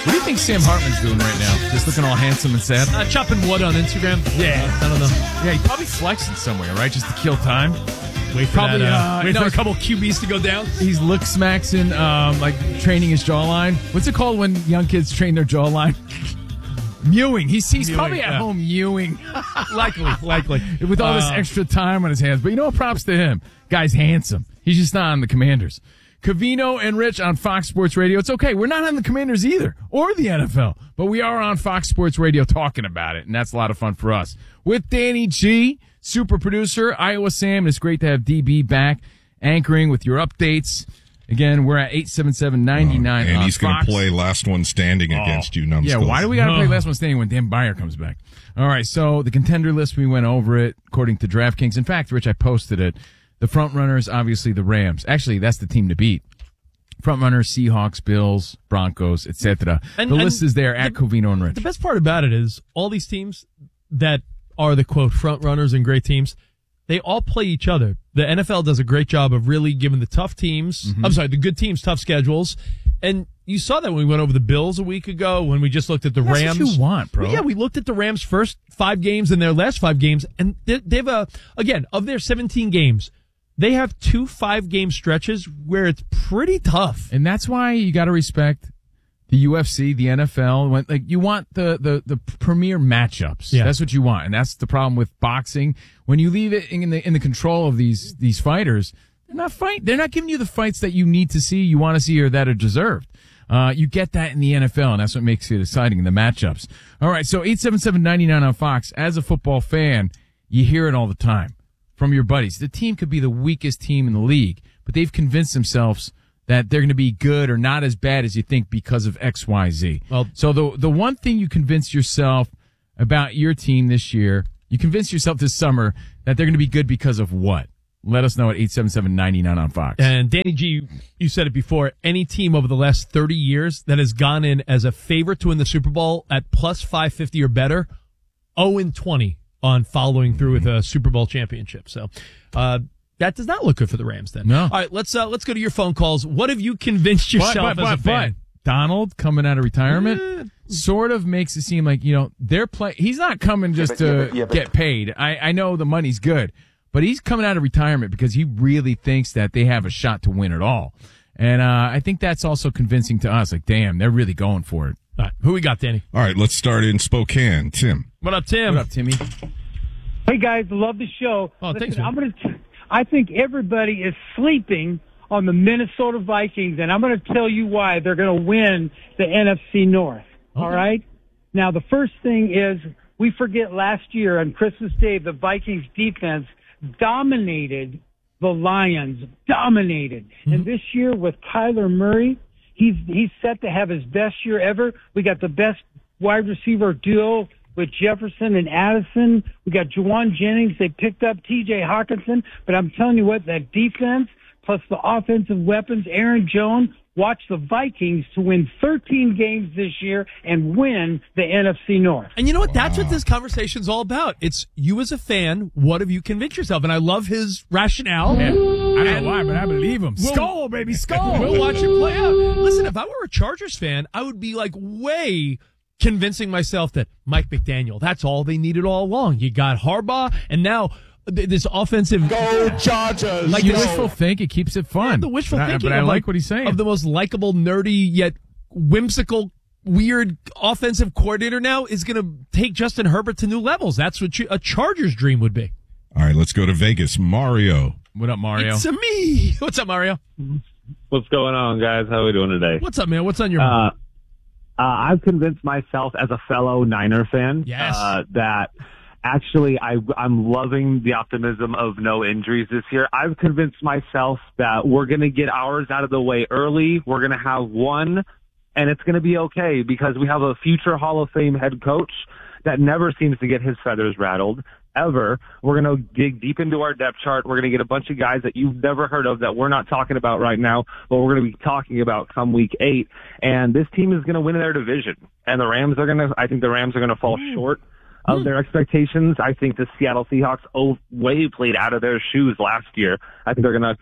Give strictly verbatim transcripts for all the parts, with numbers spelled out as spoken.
What do you think Sam Hartman's doing right now? Just looking all handsome and sad? Uh, chopping wood on Instagram. Yeah. I don't know. Yeah, he's probably flexing somewhere, right? Just to kill time. Wait for, Probably, that, uh, uh, wait no, for a couple Q Bs to go down. He's look smaxing, um, like training his jawline. What's it called when young kids train their jawline? Mewing. He's, he's Mewing, probably at yeah. home mewing. likely, likely. With all this Uh, extra time on his hands. But you know what? Props to him. Guy's handsome. He's just not on the Commanders. Covino and Rich on Fox Sports Radio. It's okay. We're not on the Commanders either, or the N F L, but we are on Fox Sports Radio talking about it, and that's a lot of fun for us. With Danny G, super producer, Iowa Sam, and it's great to have D B back anchoring with your updates. Again, we're at eight seven seven, nine nine oh, and on he's going Fox. to play last one standing Oh. against you, numbskulls. Yeah, why do we got to No. play last one standing when Dan Byer comes back? All right, so the contender list, we went over it according to DraftKings. In fact, Rich, I posted it. The front runners, obviously the Rams. Actually, that's the team to beat. Front runners, Seahawks, Bills, Broncos, et cetera. And- The and list is there at the- Covino and Rich. The best part about it is all these teams that are the, quote, front runners and great teams, they all play each other. The N F L does a great job of really giving the tough teams, Mm-hmm. I'm sorry, the good teams tough schedules. And you saw that when we went over the Bills a week ago, when we just looked at the That's Rams. what you want, bro. Well, yeah, we looked at the Rams' first five games and their last five games, and they, they've, uh, again, of their seventeen games, they have two five-game stretches where it's pretty tough. And that's why you got to respect the U F C, the N F L. When, like, you want the, the, the premier matchups. Yeah. That's what you want. And that's the problem with boxing. When you leave it in the, in the control of these, these fighters, they're not fight. They're not giving you the fights that you need to see, you want to see, or that are deserved. Uh, you get that in the N F L, and that's what makes it exciting in the matchups. All right. So eight seven seven, nine nine on Fox. As a football fan, you hear it all the time from your buddies. The team could be the weakest team in the league, but they've convinced themselves that they're going to be good or not as bad as you think because of X, Y, Z. Well- so the the one thing you convince yourself about your team this year, you convince yourself this summer that they're going to be good because of what? Let us know at eight seven seven, nine nine on Fox. And Danny G, you said it before, any team over the last thirty years that has gone in as a favorite to win the Super Bowl at plus five fifty or better, oh and twenty on following through with a Super Bowl championship. So, uh, that does not look good for the Rams then. No. All right, let's, uh, let's go to your phone calls. What have you convinced yourself but, but, as a but, fan? but Donald coming out of retirement Eh. sort of makes it seem like, you know, they're play. He's not coming just but- yeah, to but- yeah, but- get paid. I, I know the money's good, but he's coming out of retirement because he really thinks that they have a shot to win it all. And uh, I think that's also convincing to us. Like, damn, they're really going for it. All right, who we got, Danny? All right, let's start in Spokane. Tim. What up, Tim? What up, Timmy? Hey guys, love the show. Oh, Listen, thanks, man. I'm gonna. T- I think everybody is sleeping on the Minnesota Vikings, and I'm going to tell you why they're going to win the N F C North. Okay. All right. Now, the first thing is we forget last year on Christmas Day, the Vikings defense dominated the Lions, dominated. Mm-hmm. And this year with Kyler Murray, he's he's set to have his best year ever. We got the best wide receiver duo with Jefferson and Addison. We got Juwan Jennings. They picked up T J Hawkinson. But I'm telling you what, that defense plus the offensive weapons, Aaron Jones, watch the Vikings to win thirteen games this year and win the N F C North. And you know what? That's what this conversation's all about. It's you as a fan. What have you convinced yourself? And I love his rationale. Yeah. I don't know why, but I believe him. We'll- Skull, baby, skull. We'll watch it play out. Listen, if I were a Chargers fan, I would be like way convincing myself that Mike McDaniel, that's all they needed all along. You got Harbaugh, and now th- this offensive. Go Chargers! Like you wishful think, it keeps it fun. The wishful but I, thinking. But I of, like what he's saying. Of the most likable, nerdy, yet whimsical, weird offensive coordinator now is going to take Justin Herbert to new levels. That's what you, a Chargers dream would be. All right, let's go to Vegas. Mario. What up, Mario? It's a me. What's up, Mario? What's going on, guys? How are we doing today? What's up, man? What's on your mind? Uh, uh, I've convinced myself as a fellow Niner fan Yes. uh, that actually I, I'm loving the optimism of no injuries this year. I've convinced myself that we're going to get ours out of the way early. We're going to have one, and it's going to be okay because we have a future Hall of Fame head coach that never seems to get his feathers rattled. Ever. We're going to dig deep into our depth chart. We're going to get a bunch of guys that you've never heard of that we're not talking about right now, but we're going to be talking about come week eight. And this team is going to win their division. And the Rams are going to, I think the Rams are going to fall short of their expectations. I think the Seattle Seahawks oh, way played out of their shoes last year. I think they're going to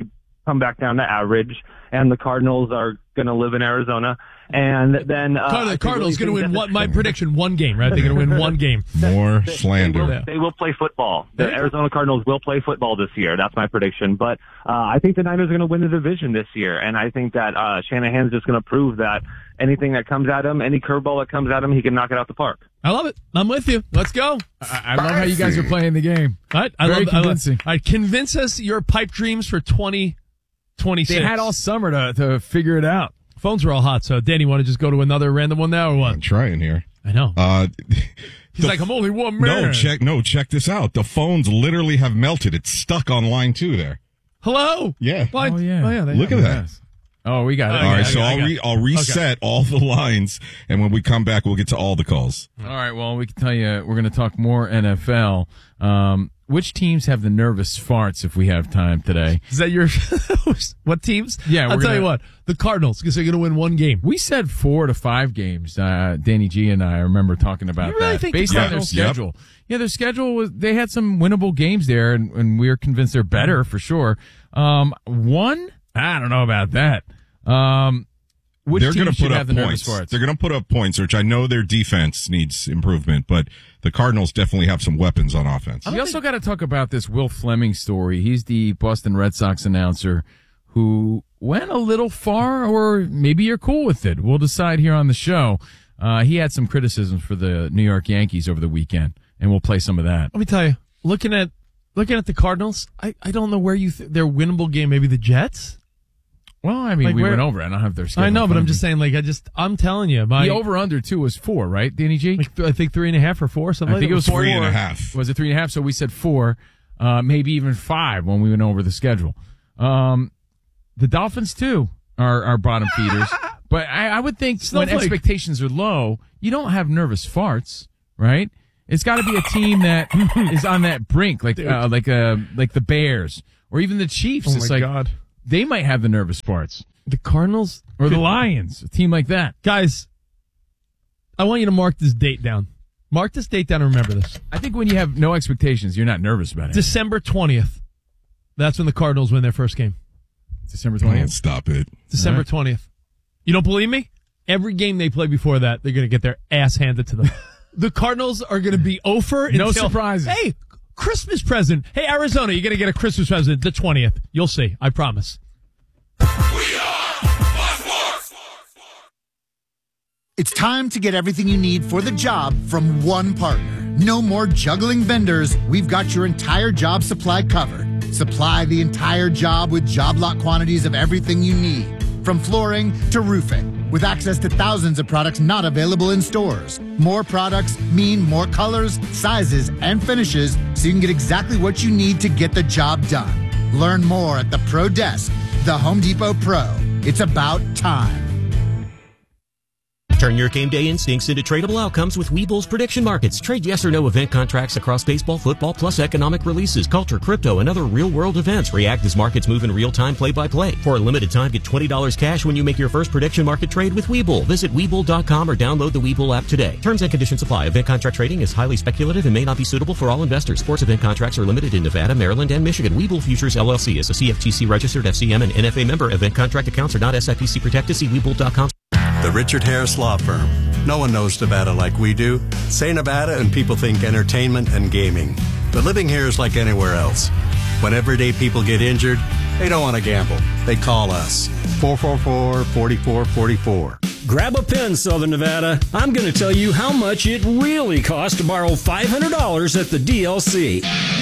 come back down to average, and the Cardinals are going to live in Arizona. And then uh, Cardinals, Cardinals going to win one. My prediction: one game. Right? They're going to win one game. More they, slander. They will, they will play football. The Arizona Cardinals will play football this year. That's my prediction. But uh, I think the Niners are going to win the division this year, and I think that uh, Shanahan's just going to prove that anything that comes at him, any curveball that comes at him, he can knock it out the park. I love it. I'm with you. Let's go. I, I love how you guys are playing the game. All right, I Very love, convincing. I love, all right, convince us your pipe dreams for twenty twenty-six. They had all summer to, to figure it out. Phones were all hot, so Danny, want to just go to another random one now or what? I'm trying here. I know. Uh, He's the, like, I'm only one man. No, check. No, check this out. The phones literally have melted. It's stuck on line two there. Hello. Yeah. What? Oh yeah. Oh, yeah. They Look have at it. that. Yes. Oh, we got it. All Okay, right, so I I'll got re- it. I'll reset all the lines, and when we come back, we'll get to all the calls. All right. Well, we can tell you we're going to talk more N F L. Um, which teams have the nervous farts if we have time today? Is that your what teams? Yeah, I'll we're tell gonna- you what. The Cardinals, because they're going to win one game. We said four to five games. Uh, Danny G and I remember talking about You really that think the based on their Cardinals- Yep. schedule. Yeah, their schedule was. They had some winnable games there, and, and we are convinced they're better for sure. Um, one, I don't know about that. Um, which They're team going to should put have up the nervous points. farts? They're going to put up points, which I know their defense needs improvement, but the Cardinals definitely have some weapons on offense. We also got to talk about this Will Fleming story. He's the Boston Red Sox announcer who went a little far, or maybe you're cool with it. We'll decide here on the show. Uh, he had some criticisms for the New York Yankees over the weekend, and we'll play some of that. Let me tell you, looking at looking at the Cardinals, I, I don't know where you th- their winnable game. Maybe the Jets. Well, I mean, Like we where- went over it. I don't have their schedule. I know, in but front I'm of just me. saying. Like I just, I'm telling you, my The over-under, too, was four, right, Danny G? like, th- I think three and a half or four. Something I think like it was that. four. Three and a half. Was it three and a half? So we said four, uh, maybe even five when we went over the schedule. Um, the Dolphins, too, are, are bottom feeders. But I, I would think when Snowflake. expectations are low, you don't have nervous farts, right? It's got to be a team that is on that brink, like uh, like uh, like the Bears or even the Chiefs. Oh it's my like God. they might have the nervous farts, The Cardinals or the Lions, a team like that. guys. I want you to mark this date down. Mark this date down and remember this. I think when you have no expectations, you're not nervous about it. December twentieth. That's when the Cardinals win their first game. December Don't twentieth. stop it. December right. twentieth. You don't believe me? Every game they play before that, they're going to get their ass handed to them. The Cardinals are going to be over. No until, surprises. Hey, Christmas present. Hey, Arizona, you're going to get a Christmas present the twentieth. You'll see. I promise. It's time to get everything you need for the job from one partner. No more juggling vendors. We've got your entire job supply covered. Supply the entire job with job lot quantities of everything you need, from flooring to roofing, with access to thousands of products not available in stores. More products mean more colors, sizes, and finishes, so you can get exactly what you need to get the job done. Learn more at the Pro Desk, the Home Depot Pro. It's about time. Turn your game day instincts into tradable outcomes with Webull's prediction markets. Trade yes or no event contracts across baseball, football, plus economic releases, culture, crypto, and other real-world events. React as markets move in real time, play-by-play. For a limited time, get twenty dollars cash when you make your first prediction market trade with Webull. Visit Webull dot com or download the Webull app today. Terms and conditions apply. Event contract trading is highly speculative and may not be suitable for all investors. Sports event contracts are limited in Nevada, Maryland, and Michigan. Webull Futures, L L C is a C F T C registered F C M and N F A member. Event contract accounts are not S I P C protected. See Webull dot com. The Richard Harris Law Firm. No one knows Nevada like we do. Say Nevada and people think entertainment and gaming. But living here is like anywhere else. When everyday people get injured, they don't want to gamble. They call us. four four four, four four four four. Grab a pen, Southern Nevada. I'm going to tell you how much it really costs to borrow five hundred dollars at the D L C.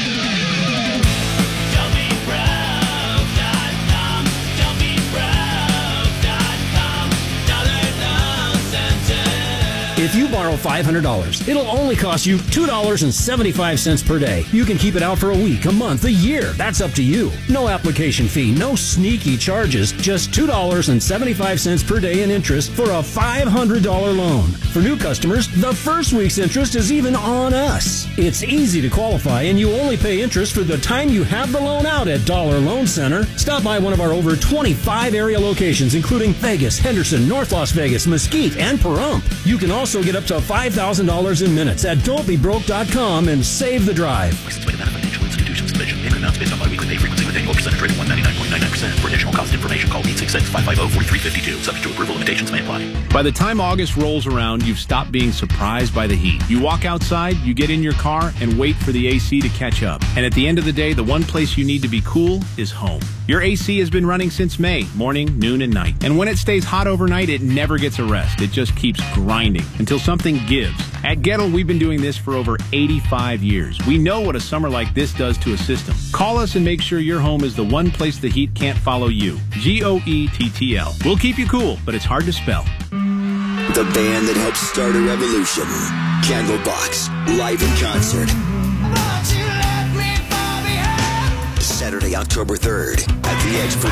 If you borrow five hundred dollars, it'll only cost you two dollars and seventy-five cents per day. You can keep it out for a week, a month, a year. That's up to you. No application fee, no sneaky charges, just two dollars and seventy-five cents per day in interest for a five hundred dollars loan. For new customers, the first week's interest is even on us. It's easy to qualify, and you only pay interest for the time you have the loan out at Dollar Loan Center. Stop by one of our over twenty-five area locations, including Vegas, Henderson, North Las Vegas, Mesquite, and Pahrump. You can also get up to five thousand dollars in minutes at don't be broke dot com and save the drive. Licensed by Nevada Financial Institutions Commission. Payment amount amounts based on biweekly pay frequency with annual percentage rate of one hundred ninety-nine point nine nine percent. For additional cost information, call eight six six, five five zero, four three five two. Subject to approval, limitations may apply. By the time August rolls around, you've stopped being surprised by the heat. You walk outside, you get in your car, and wait for the A C to catch up. And at the end of the day, the one place you need to be cool is home. Your A C has been running since May, morning, noon, and night. And when it stays hot overnight, it never gets a rest. It just keeps grinding until something gives. At Gettle, we've been doing this for over eighty-five years. We know what a summer like this does to a system. Call us and make sure your home is the one place the heat can't follow you. G O E T T L. We'll keep you cool, but it's hard to spell. The band that helped start a revolution. Candlebox, live in concert. Saturday, October third, at the Edge for